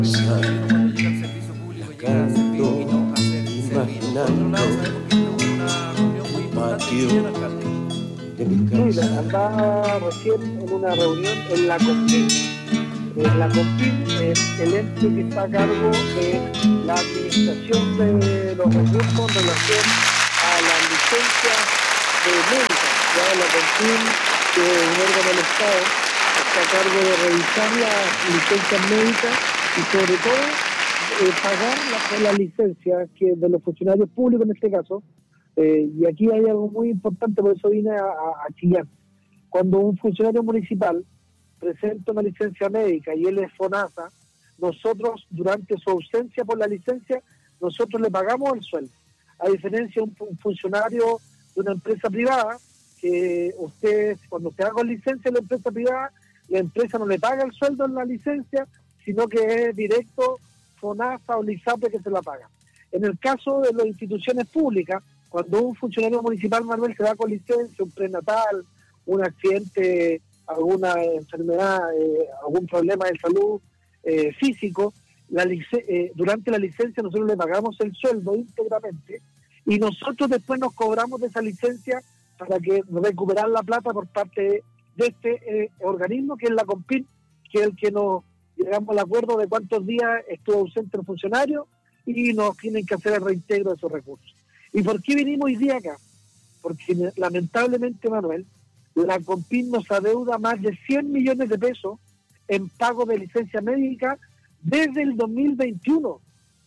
uno cuando llega al servicio público llega a servir y no a hacer servir. Por otro lado, sabemos que esto es una reunión muy importante, señor alcalde. Sí, andaba recién en una reunión en la CONPIN. La CONPIN es el ente que está a cargo de la administración de los recursos en relación a las licencias médicas. Ya la CONPIN, que es un órgano del Estado, está a cargo de revisar las licencias médicas y sobre todo pagar las licencias que de los funcionarios públicos en este caso. Y aquí hay algo muy importante, por eso vine a chillar. Cuando un funcionario municipal presenta una licencia médica y él es FONASA, nosotros, durante su ausencia por la licencia, nosotros le pagamos el sueldo. A diferencia de un funcionario de una empresa privada, que usted, cuando se haga con licencia de la empresa privada, la empresa no le paga el sueldo en la licencia, sino que es directo FONASA o LISAPRE que se la paga. En el caso de las instituciones públicas, cuando un funcionario municipal, Manuel, se da con licencia, un prenatal, un accidente, alguna enfermedad, algún problema de salud físico, durante la licencia nosotros le pagamos el sueldo íntegramente y nosotros después nos cobramos de esa licencia para que recuperar la plata por parte de este organismo que es la CONPIN, que es el que nos llegamos al acuerdo de cuántos días estuvo ausente el funcionario y nos tienen que hacer el reintegro de esos recursos. ¿Y por qué vinimos hoy día acá? Porque lamentablemente, Manuel, la CONPIN nos adeuda más de 100 millones de pesos en pago de licencia médica desde el 2021.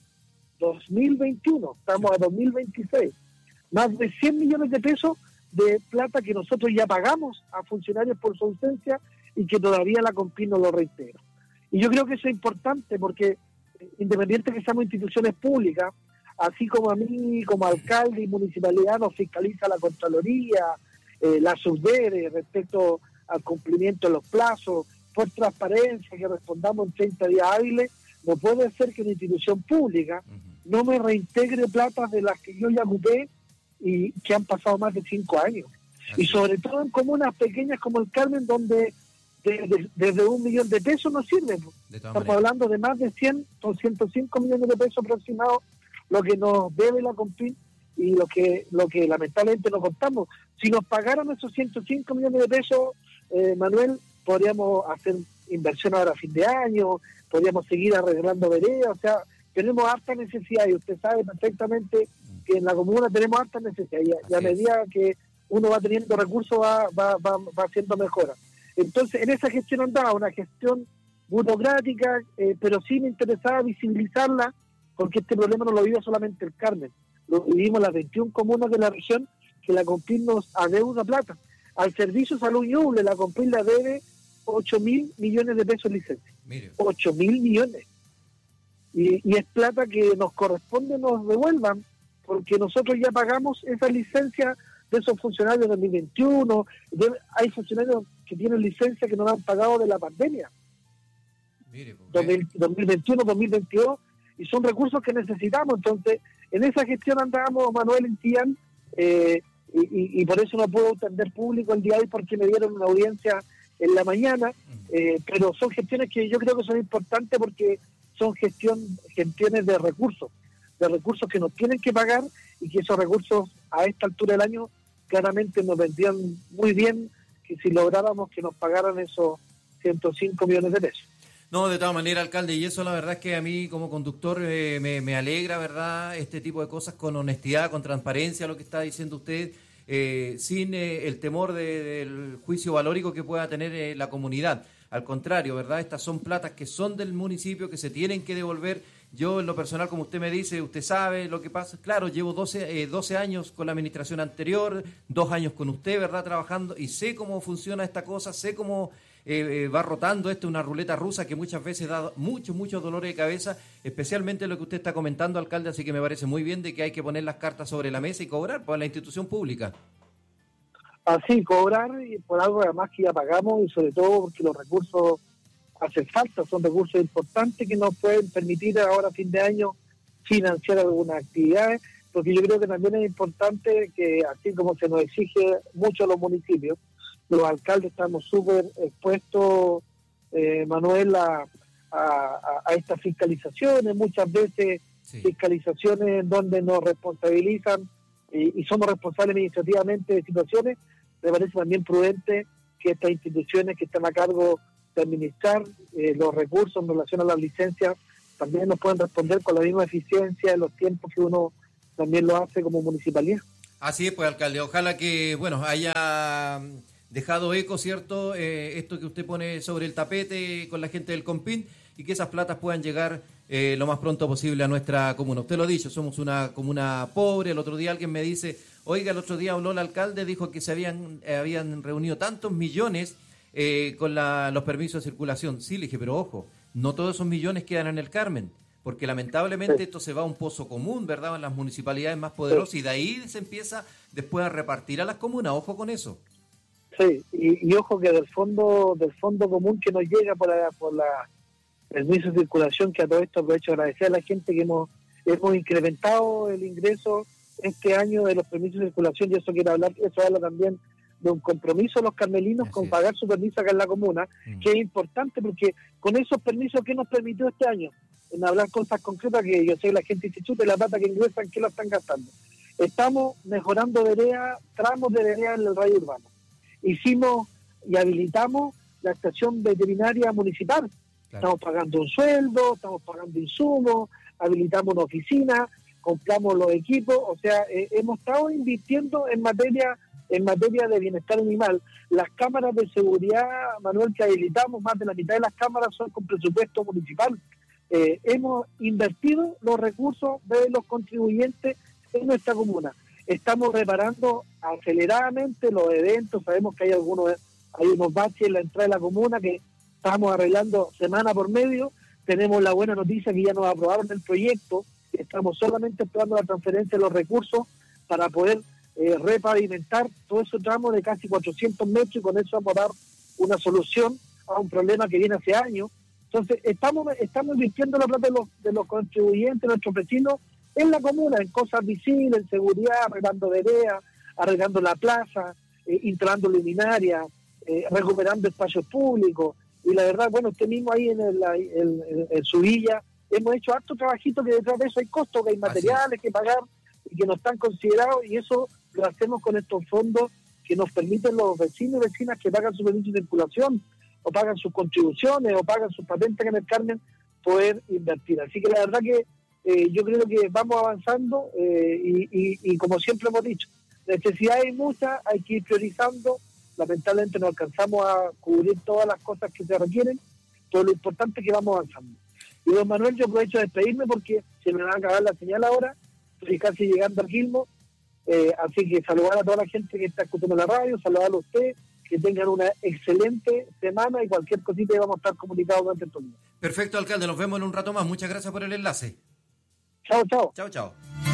2021, estamos a 2026. Más de 100 millones de pesos de plata que nosotros ya pagamos a funcionarios por su ausencia y que todavía la CONPIN no lo reintegra. Y yo creo que eso es importante porque, independiente que seamos instituciones públicas, así como a mí, como alcalde y municipalidad, nos fiscaliza la Contraloría, la SUBDERE respecto al cumplimiento de los plazos, por transparencia, que respondamos en 30 días hábiles. No puede ser que una institución pública no me reintegre plata de las que yo ya ocupé y que han pasado más de 5 años. Así. Y sobre todo en comunas pequeñas como el Carmen, donde desde 1 millón de pesos no sirve. Estamos hablando de más de 100 o 105 millones de pesos aproximados, lo que nos debe la CONPIN y lo que lamentablemente no contamos. Si nos pagaran esos 105 millones de pesos, Manuel, podríamos hacer inversión ahora a fin de año, podríamos seguir arreglando veredas, o sea, tenemos harta necesidad y usted sabe perfectamente que en la comuna tenemos harta necesidad y a medida que uno va teniendo recursos va haciendo mejoras. Entonces, en esa gestión andaba una gestión burocrática, pero sí me interesaba visibilizarla, porque este problema no lo vive solamente el Carmen, lo vivimos las 21 comunas de la región, que la CONPIN nos adeuda plata. Al Servicio Salud Ñuble, la CONPIN la debe 8.000 millones de pesos en licencia. 8.000 millones. Y es plata que nos corresponde nos devuelvan, porque nosotros ya pagamos esa licencia de esos funcionarios de 2021. Hay funcionarios que tienen licencia que no han pagado de la pandemia. 2021, 2022. Y son recursos que necesitamos. Entonces, en esa gestión andábamos, Manuel, en Chillán, y por eso no puedo atender público el día de hoy, porque me dieron una audiencia en la mañana, pero son gestiones que yo creo que son importantes porque son gestiones de recursos que nos tienen que pagar y que esos recursos a esta altura del año claramente nos vendrían muy bien que si lográramos que nos pagaran esos 105 millones de pesos. No, de todas maneras, alcalde, y eso la verdad es que a mí como conductor me alegra, ¿verdad? Este tipo de cosas con honestidad, con transparencia, lo que está diciendo usted, sin el temor del juicio valórico que pueda tener la comunidad. Al contrario, ¿verdad? Estas son platas que son del municipio, que se tienen que devolver. Yo, en lo personal, como usted me dice, usted sabe lo que pasa. Claro, llevo 12 años con la administración anterior, 2 años con usted, ¿verdad? Trabajando, y sé cómo funciona esta cosa, sé cómo va rotando esto, una ruleta rusa que muchas veces da muchos dolores de cabeza, especialmente lo que usted está comentando, alcalde, así que me parece muy bien de que hay que poner las cartas sobre la mesa y cobrar por la institución pública. Así, cobrar por algo además que ya pagamos y sobre todo porque los recursos hacen falta, son recursos importantes que nos pueden permitir ahora a fin de año financiar algunas actividades, porque yo creo que también es importante que, así como se nos exige mucho a los municipios, los alcaldes estamos súper expuestos, Manuel, a a estas fiscalizaciones, muchas veces fiscalizaciones donde nos responsabilizan y somos responsables administrativamente de situaciones. Me parece también prudente que estas instituciones que están a cargo de administrar los recursos en relación a las licencias también nos puedan responder con la misma eficiencia en los tiempos que uno también lo hace como municipalidad. Así es, pues, alcalde. Ojalá que, bueno, haya dejado eco, ¿cierto? Esto que usted pone sobre el tapete con la gente del Compin y que esas platas puedan llegar lo más pronto posible a nuestra comuna. Usted lo ha dicho, somos una comuna pobre. El otro día alguien me dice, oiga, el otro día habló el alcalde, dijo que se habían reunido tantos millones con los permisos de circulación. Sí, le dije, pero ojo, no todos esos millones quedan en el Carmen, porque lamentablemente esto se va a un pozo común, ¿verdad?, en las municipalidades más poderosas, y de ahí se empieza después a repartir a las comunas. Ojo con eso. Sí, y ojo que del fondo común que nos llega por la permiso de circulación, que a todo esto aprovecho de agradecer a la gente que hemos incrementado el ingreso este año de los permisos de circulación, y eso habla también de un compromiso de los carmelinos con pagar su permiso acá en la comuna, que es importante porque con esos permisos que nos permitió este año, en hablar cosas concretas, que yo sé que la gente dice, chute la plata que ingresan, ¿qué lo están gastando? Estamos mejorando tramos de vereda en el radio urbano. Hicimos y habilitamos la estación veterinaria municipal. Claro. Estamos pagando un sueldo, estamos pagando insumos, habilitamos una oficina, compramos los equipos, o sea, hemos estado invirtiendo en materia de bienestar animal. Las cámaras de seguridad, Manuel, que habilitamos, más de la mitad de las cámaras son con presupuesto municipal. Hemos invertido los recursos de los contribuyentes en nuestra comuna. Estamos reparando aceleradamente los eventos. Sabemos que hay unos baches en la entrada de la comuna que estamos arreglando semana por medio. Tenemos la buena noticia que ya nos aprobaron el proyecto. Estamos solamente esperando la transferencia de los recursos para poder repavimentar todo ese tramo de casi 400 metros, y con eso vamos a dar una solución a un problema que viene hace años. Entonces, estamos invirtiendo la plata de los contribuyentes, nuestros vecinos, en la comuna, en cosas visibles, en seguridad, arreglando veredas, arreglando la plaza, instalando luminarias, recuperando espacios públicos. Y la verdad, bueno, usted mismo ahí en su villa, hemos hecho harto trabajito, que detrás de eso hay costos, que hay materiales que pagar y que no están considerados, y eso lo hacemos con estos fondos que nos permiten los vecinos y vecinas que pagan su permiso de circulación, o pagan sus contribuciones, o pagan sus patentes en el Carmen, poder invertir. Así que la verdad que yo creo que vamos avanzando y como siempre hemos dicho, necesidades hay muchas, hay que ir priorizando. Lamentablemente no alcanzamos a cubrir todas las cosas que se requieren, pero lo importante es que vamos avanzando. Y don Manuel, yo aprovecho de despedirme porque se me va a acabar la señal ahora, estoy casi llegando al Gilmo, así que saludar a toda la gente que está escuchando la radio, saludarlo a usted, que tengan una excelente semana, y cualquier cosita vamos a estar comunicados durante todo el día. Perfecto, alcalde, nos vemos en un rato más. Muchas gracias por el enlace. Chao, chao. Chao, chao.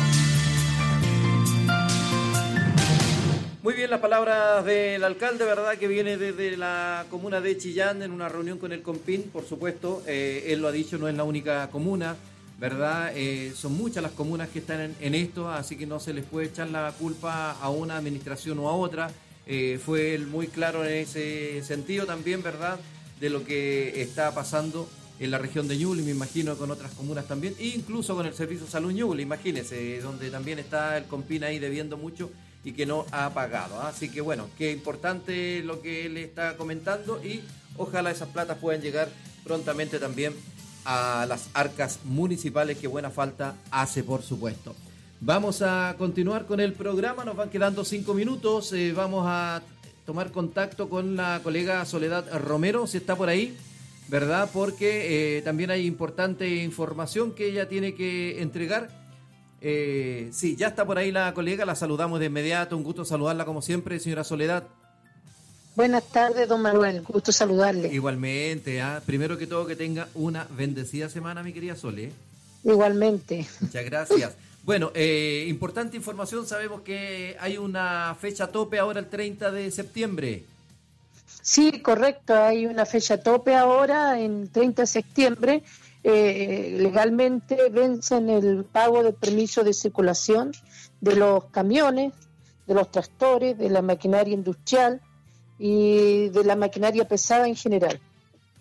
Muy bien, las palabras del alcalde, ¿verdad?, que viene desde la comuna de Chillán en una reunión con el Compin, por supuesto. Él lo ha dicho, no es la única comuna, ¿verdad? Son muchas las comunas que están en esto, así que no se les puede echar la culpa a una administración o a otra. Fue él muy claro en ese sentido también, ¿verdad?, de lo que está pasando en la región de Ñuble, y me imagino con otras comunas también, e incluso con el Servicio de Salud Ñuble, imagínense, donde también está el Compin ahí debiendo mucho y que no ha pagado. Así que bueno, qué importante lo que él está comentando, y ojalá esas platas puedan llegar prontamente también a las arcas municipales, que buena falta hace, por supuesto. Vamos a continuar con el programa, nos van quedando 5 minutos, vamos a tomar contacto con la colega Soledad Romero, si está por ahí, ¿verdad? Porque también hay importante información que ella tiene que entregar. Sí, ya está por ahí la colega, la saludamos de inmediato, un gusto saludarla como siempre, señora Soledad. Buenas tardes, don Manuel, gusto saludarle. Igualmente, primero que todo que tenga una bendecida semana, mi querida Sole. Igualmente. Muchas gracias. Bueno, importante información, sabemos que hay una fecha tope ahora el 30 de septiembre. Sí, correcto, hay una fecha tope ahora, en 30 de septiembre. Legalmente vencen el pago del permiso de circulación de los camiones, de los tractores, de la maquinaria industrial y de la maquinaria pesada en general.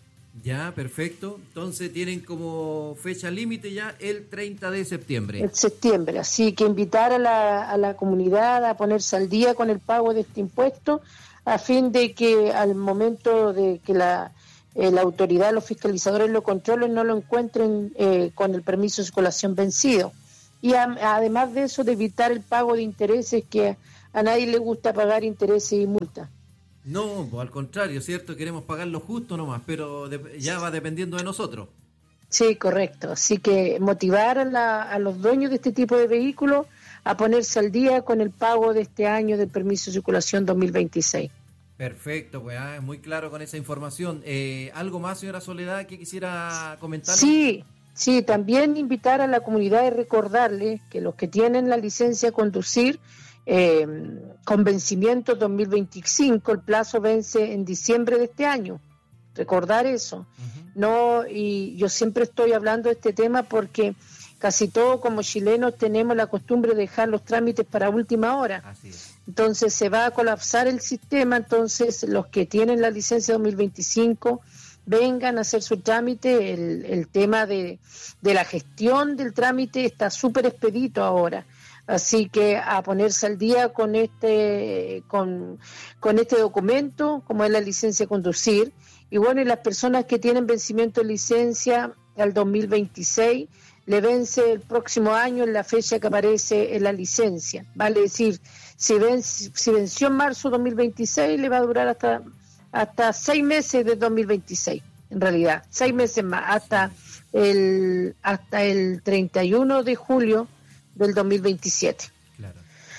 Ya, perfecto. Entonces tienen como fecha límite ya el 30 de septiembre. En septiembre, así que invitar a la comunidad a ponerse al día con el pago de este impuesto, a fin de que al momento de que la autoridad, los fiscalizadores lo controlen, no lo encuentren con el permiso de circulación vencido. Y además de eso, de evitar el pago de intereses, que a nadie le gusta pagar intereses y multas. No, pues al contrario, ¿cierto? Queremos pagar lo justo nomás, pero ya va dependiendo de nosotros. Sí, correcto. Así que motivar a los dueños de este tipo de vehículos a ponerse al día con el pago de este año del permiso de circulación 2026. Perfecto, pues es muy claro con esa información. ¿Algo más, señora Soledad, que quisiera comentar? Sí, también invitar a la comunidad y recordarles que los que tienen la licencia de conducir con vencimiento 2025, el plazo vence en diciembre de este año. Recordar eso. Uh-huh. No, y yo siempre estoy hablando de este tema porque casi todos como chilenos tenemos la costumbre de dejar los trámites para última hora. Así es. Entonces se va a colapsar el sistema. Entonces los que tienen la licencia 2025 vengan a hacer su trámite. El tema de la gestión del trámite está súper expedito ahora. Así que a ponerse al día con este documento, como es la licencia de conducir. Y bueno, y las personas que tienen vencimiento de licencia al 2026, le vence el próximo año en la fecha que aparece en la licencia. Vale decir, si venció en marzo 2026, le va a durar hasta 6 meses de 2026, en realidad, 6 meses más, hasta el 31 de julio del 2027. Claro.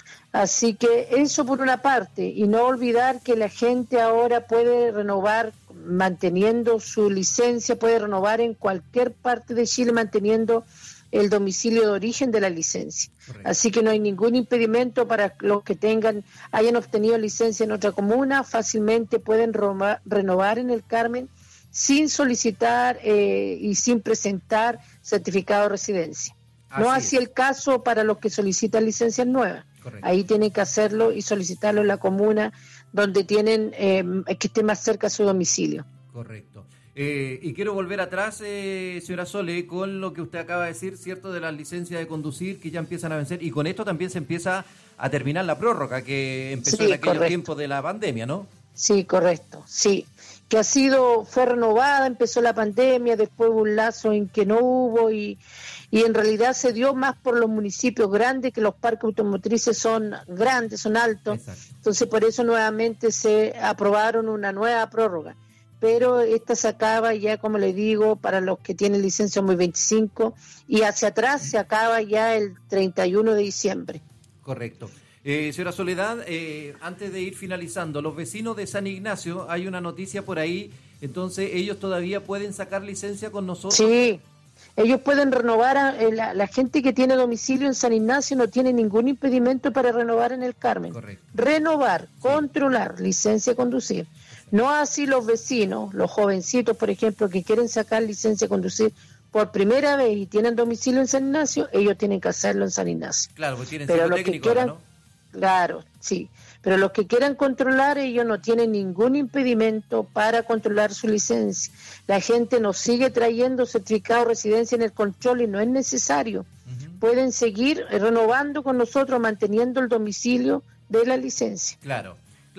Así que eso por una parte, y no olvidar que la gente ahora puede renovar manteniendo su licencia, puede renovar en cualquier parte de Chile manteniendo el domicilio de origen de la licencia. Correcto. Así que no hay ningún impedimento para los que hayan obtenido licencia en otra comuna, fácilmente pueden renovar en el Carmen sin solicitar y sin presentar certificado de residencia. No así el caso para los que solicitan licencias nuevas. Correcto. Ahí tienen que hacerlo y solicitarlo en la comuna donde tienen que esté más cerca a su domicilio. Correcto. Y quiero volver atrás, señora Sole, con lo que usted acaba de decir, ¿cierto? De las licencias de conducir que ya empiezan a vencer. Y con esto también se empieza a terminar la prórroga que empezó en aquellos tiempos de la pandemia, ¿no? Sí, correcto, sí. Que fue renovada, empezó la pandemia, después hubo un lazo en que no hubo y en realidad se dio más por los municipios grandes, que los parques automotrices son grandes, son altos. Exacto. Entonces por eso nuevamente se aprobaron una nueva prórroga. Pero esta se acaba ya, como le digo, para los que tienen licencia 2025 y hacia atrás se acaba ya el 31 de diciembre. Correcto. Señora Soledad, antes de ir finalizando, los vecinos de San Ignacio, hay una noticia por ahí, entonces ellos todavía pueden sacar licencia con nosotros. Sí, ellos pueden renovar, la gente que tiene domicilio en San Ignacio no tiene ningún impedimento para renovar en el Carmen. Correcto. Renovar, sí. Controlar, licencia de conducir. No así los vecinos, los jovencitos, por ejemplo, que quieren sacar licencia de conducir por primera vez y tienen domicilio en San Ignacio, ellos tienen que hacerlo en San Ignacio. Claro, porque tienen psicotécnico, ¿no? Claro, sí, pero los que quieran controlar, ellos no tienen ningún impedimento para controlar su licencia. La gente nos sigue trayendo certificado de residencia en el control y no es necesario. Uh-huh. Pueden seguir renovando con nosotros, manteniendo el domicilio de la licencia. Claro,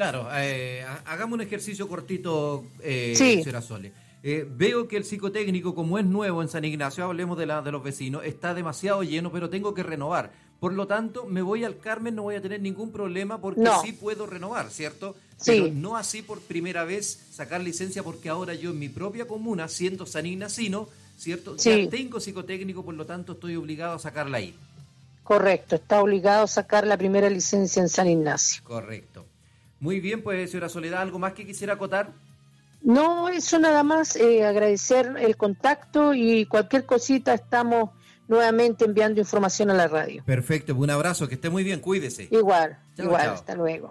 hagamos un ejercicio cortito, sí. Señora Sole. Veo que el psicotécnico, como es nuevo en San Ignacio, hablemos de los vecinos, está demasiado lleno, pero tengo que renovar. Por lo tanto, me voy al Carmen, no voy a tener ningún problema porque sí puedo renovar, ¿cierto? Sí. Pero no así por primera vez sacar licencia, porque ahora yo en mi propia comuna, siendo san ignacino, ¿cierto? Sí. Ya tengo psicotécnico, por lo tanto estoy obligado a sacarla ahí. Correcto, está obligado a sacar la primera licencia en San Ignacio. Correcto. Muy bien, pues, señora Soledad, ¿algo más que quisiera acotar? No, eso nada más, agradecer el contacto y cualquier cosita estamos nuevamente enviando información a la radio. Perfecto, un abrazo, que esté muy bien, cuídese. Igual, chao. Hasta luego.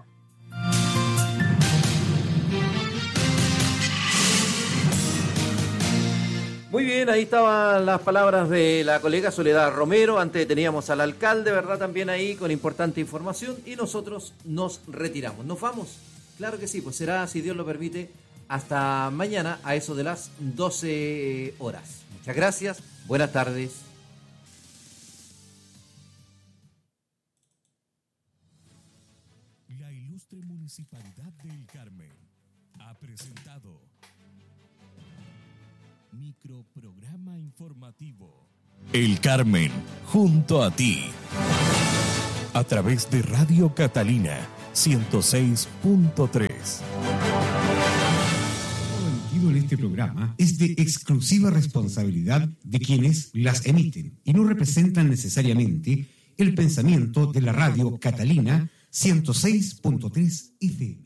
Muy bien, ahí estaban las palabras de la colega Soledad Romero. Antes teníamos al alcalde, ¿verdad? También ahí con importante información y nosotros nos retiramos. ¿Nos vamos? Claro que sí, pues será, si Dios lo permite, hasta mañana a eso de las 12 horas. Muchas gracias, buenas tardes. La ilustre Municipalidad del Carmen ha presentado Microprograma Informativo El Carmen, junto a ti, a través de Radio Catalina 106.3. Todo emitido en este programa es de exclusiva responsabilidad de quienes las emiten y no representan necesariamente el pensamiento de la Radio Catalina 106.3 FM.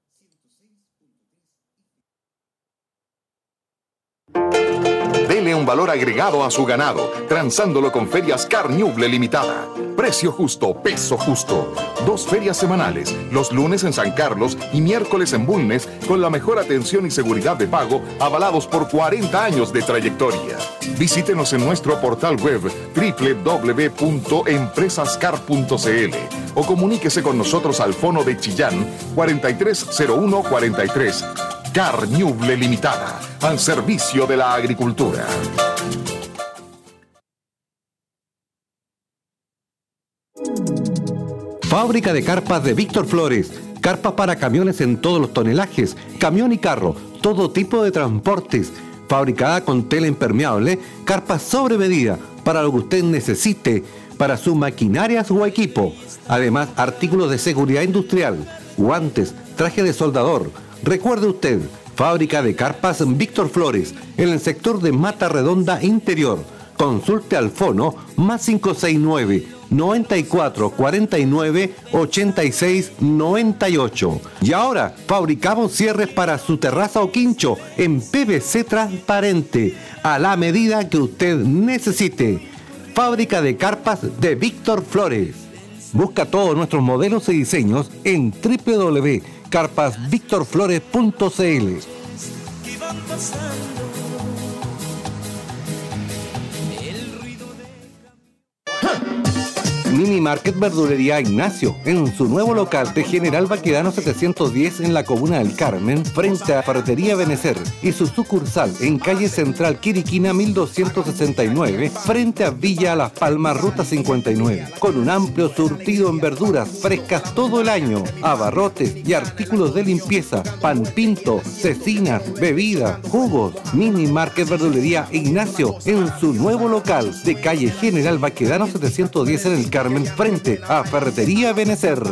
Dele un valor agregado a su ganado, transándolo con Ferias Carñuble Limitada. Precio justo, peso justo. 2 ferias semanales, los lunes en San Carlos y miércoles en Bulnes, con la mejor atención y seguridad de pago, avalados por 40 años de trayectoria. Visítenos en nuestro portal web www.empresascar.cl o comuníquese con nosotros al fono de Chillán 430143. Carñuble Limitada, al servicio de la agricultura. Fábrica de carpas de Víctor Flores. Carpas para camiones en todos los tonelajes, camión y carro, todo tipo de transportes. Fabricada con tela impermeable, carpas sobre medida para lo que usted necesite para sus maquinarias o equipo. Además, artículos de seguridad industrial, guantes, traje de soldador. Recuerde usted, fábrica de carpas Víctor Flores, en el sector de Mata Redonda Interior. Consulte al fono más 569-9449-8698. Y ahora, fabricamos cierres para su terraza o quincho en PVC transparente, a la medida que usted necesite. Fábrica de carpas de Víctor Flores. Busca todos nuestros modelos y diseños en www.carpasvictorflores.cl. Mini Market Verdulería Ignacio, en su nuevo local de General Baquedano 710 en la comuna del Carmen, frente a Ferretería Benecer, y su sucursal en calle Central Quiriquina 1269, frente a Villa Las Palmas Ruta 59, con un amplio surtido en verduras frescas todo el año, abarrotes y artículos de limpieza, pan pinto, cecinas, bebidas, jugos. Mini Market Verdulería Ignacio, en su nuevo local de calle General Baquedano 710 en el Carmen, frente a Ferretería Benecer.